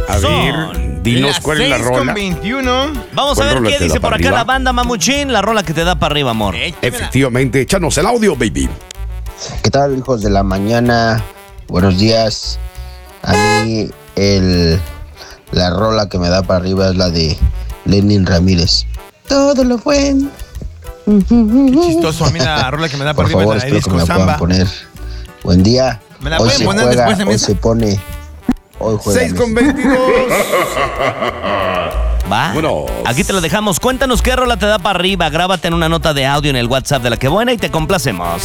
A ver, dinos cuál es la rola. 21. Vamos a ver qué dice por acá la banda Mamuchín, la rola que te da para arriba, amor. Efectivamente, échanos el audio, baby. ¿Qué tal, hijos de la mañana? Buenos días. A mí la rola que me da para arriba es la de Lenin Ramírez. Todo lo bueno. Qué chistoso. A mí la rola que me da para arriba Por es favor, la de espero que me Disco la puedan Samba. poner. Buen día. ¿Me la Hoy pueden se poner juega, después de hoy mí? se pone. Hoy juega. 6:22. Va. Bueno. Aquí te lo dejamos. Cuéntanos qué rola te da para arriba. Grábate en una nota de audio en el WhatsApp de La Que Buena y te complacemos.